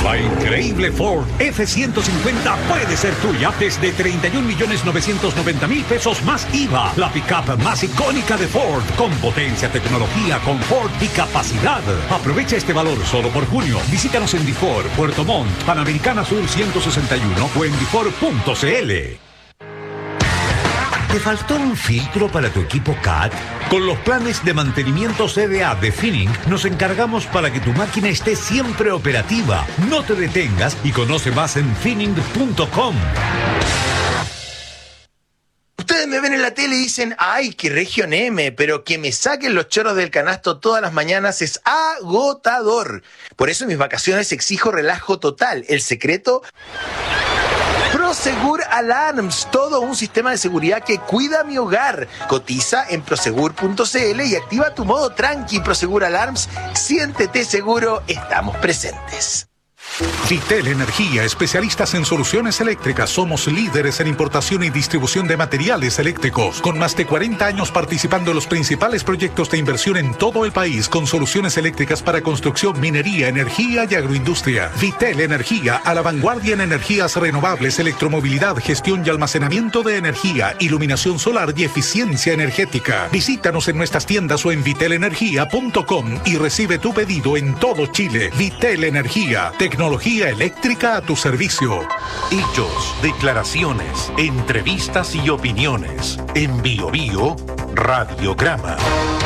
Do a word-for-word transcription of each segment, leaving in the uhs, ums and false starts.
La increíble Ford F ciento cincuenta puede ser tuya desde treinta y un millones novecientos noventa mil pesos más I V A. La pickup más icónica de Ford, con potencia, tecnología, confort y capacidad. Aprovecha este valor solo por junio. Visítanos en Difor, Puerto Montt, Panamericana Sur ciento sesenta y uno o en difor punto cl. ¿Te faltó un filtro para tu equipo C A T? Con los planes de mantenimiento C D A de Finning nos encargamos para que tu máquina esté siempre operativa. No te detengas y conoce más en finning punto com. Ustedes me ven en la tele y dicen, ay, qué región M, pero que me saquen los chorros del canasto todas las mañanas es agotador. Por eso en mis vacaciones exijo relajo total. El secreto... Prosegur Alarms, todo un sistema de seguridad que cuida mi hogar. Cotiza en prosegur punto cl y activa tu modo tranqui. Prosegur Alarms, siéntete seguro, estamos presentes. Vitel Energía, especialistas en soluciones eléctricas. Somos líderes en importación y distribución de materiales eléctricos, con más de cuarenta años participando en los principales proyectos de inversión en todo el país, con soluciones eléctricas para construcción, minería, energía y agroindustria. Vitel Energía, a la vanguardia en energías renovables, electromovilidad, gestión y almacenamiento de energía, iluminación solar y eficiencia energética. Visítanos en nuestras tiendas o en vitel energía punto com y recibe tu pedido en todo Chile. Vitel Energía, tecnología eléctrica a tu servicio. Hechos, declaraciones, entrevistas y opiniones. En Bio Bio, Radiograma.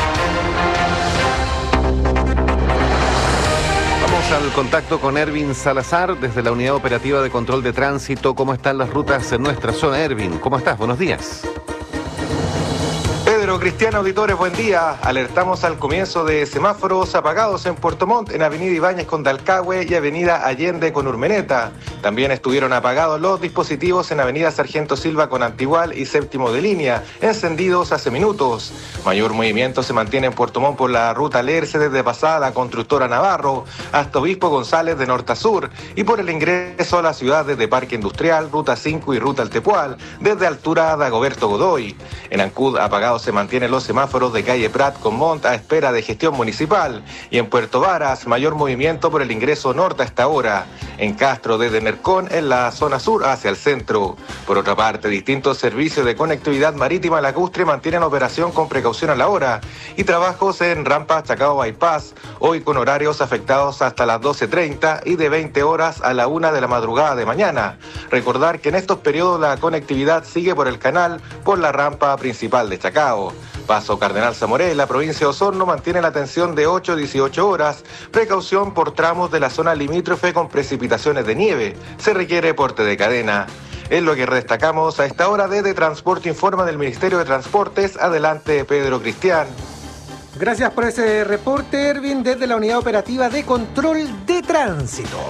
Vamos al contacto con Ervin Salazar desde la Unidad Operativa de Control de Tránsito. ¿Cómo están las rutas en nuestra zona, Ervin? ¿Cómo estás? Buenos días. Pedro, Cristiano, auditores, buen día. Alertamos al comienzo de semáforos apagados en Puerto Montt, en Avenida Ibáñez con Dalcahue y Avenida Allende con Urmeneta. También estuvieron apagados los dispositivos en Avenida Sargento Silva con Antigual y Séptimo de Línea, encendidos hace minutos. Mayor movimiento se mantiene en Puerto Montt por la ruta Lerce desde Pasada a Constructora Navarro hasta Obispo González de norte a sur y por el ingreso a la ciudad desde Parque Industrial, Ruta cinco y Ruta Altepual, desde altura de Dagoberto Godoy. En Ancud apagados se mantienen los semáforos de calle Prat con Montt a espera de gestión municipal y en Puerto Varas mayor movimiento por el ingreso norte a esta hora. En Castro desde Nercón en la zona sur hacia el centro. Por otra parte, distintos servicios de conectividad marítima lacustre mantienen operación con precaución a la hora y trabajos en Rampa Chacao Bypass, hoy con horarios afectados hasta las doce treinta y de veinte horas a la una de la madrugada de mañana. Recordar que en estos periodos la conectividad sigue por el canal por la rampa principal de Chacao. Paso Cardenal Zamoré, la provincia de Osorno mantiene la atención de ocho a dieciocho horas. Precaución por tramos de la zona limítrofe con precipitaciones de nieve. Se requiere porte de cadena. Es lo que destacamos a esta hora desde Transporte Informa del Ministerio de Transportes. Adelante, Pedro Cristián. Gracias por ese reporte, Ervin, desde la Unidad Operativa de Control de Tránsito.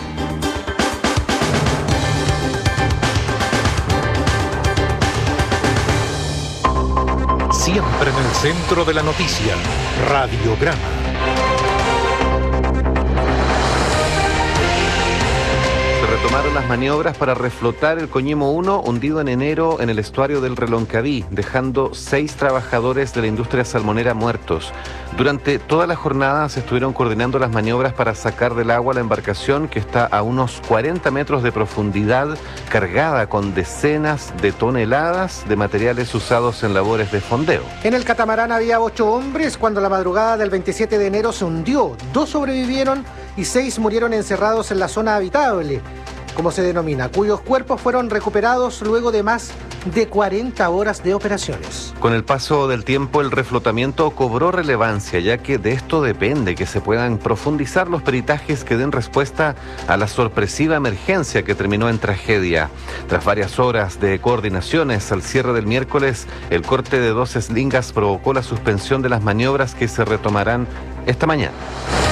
Siempre en el centro de la noticia, Radiograma. Se retomaron las maniobras para reflotar el Coñemo uno, hundido en enero en el estuario del Reloncaví, dejando seis trabajadores de la industria salmonera muertos. Durante toda la jornada se estuvieron coordinando las maniobras para sacar del agua la embarcación, que está a unos cuarenta metros de profundidad, cargada con decenas de toneladas de materiales usados en labores de fondeo. En el catamarán había ocho hombres cuando la madrugada del veintisiete de enero se hundió. Dos sobrevivieron y seis murieron encerrados en la zona habitable, como se denomina, cuyos cuerpos fueron recuperados luego de más de cuarenta horas de operaciones. Con el paso del tiempo, el reflotamiento cobró relevancia, ya que de esto depende que se puedan profundizar los peritajes que den respuesta a la sorpresiva emergencia que terminó en tragedia. Tras varias horas de coordinaciones, al cierre del miércoles, el corte de dos eslingas provocó la suspensión de las maniobras que se retomarán esta mañana.